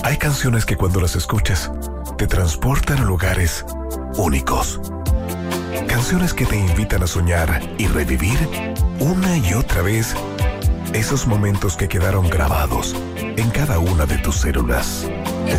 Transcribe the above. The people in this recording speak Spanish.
Hay canciones que cuando las escuchas te transportan a lugares únicos. Canciones que te invitan a soñar y revivir una y otra vez esos momentos que quedaron grabados en cada una de tus células.